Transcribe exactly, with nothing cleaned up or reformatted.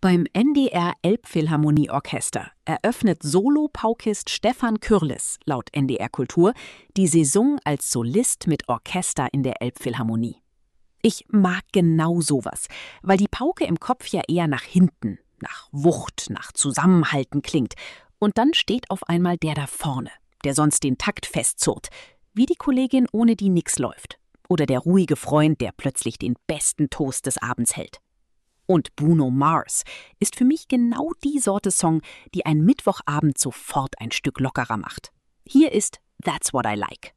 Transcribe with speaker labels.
Speaker 1: Beim N D R Elbphilharmonieorchester eröffnet Solo-Paukist Stefan Kürles laut N D R Kultur die Saison als Solist mit Orchester in der Elbphilharmonie. Ich mag genau sowas, weil die Pauke im Kopf ja eher nach hinten, nach Wucht, nach Zusammenhalten klingt. Und dann steht auf einmal der da vorne, der sonst den Takt festzurrt, wie die Kollegin, ohne die nix läuft. Oder der ruhige Freund, der plötzlich den besten Toast des Abends hält. Und Bruno Mars ist für mich genau die Sorte Song, die einen Mittwochabend sofort ein Stück lockerer macht. Hier ist That's What I Like.